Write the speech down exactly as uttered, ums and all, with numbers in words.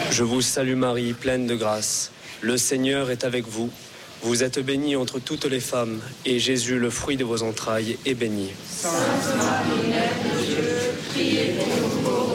Je vous salue Marie, pleine de grâce. Le Seigneur est avec vous. Vous êtes bénie entre toutes les femmes, et Jésus, le fruit de vos entrailles, est béni. Sainte Marie, Mère de Dieu, priez pour nous pauvres